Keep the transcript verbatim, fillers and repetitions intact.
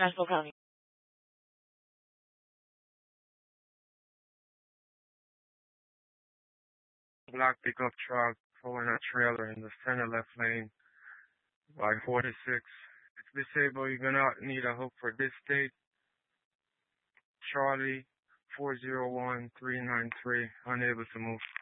Nashville County. Black pickup truck pulling a trailer in the center left lane by forty-six. It's disabled. You're going to need a hook for this state. Charlie four zero one three nine three, unable to move.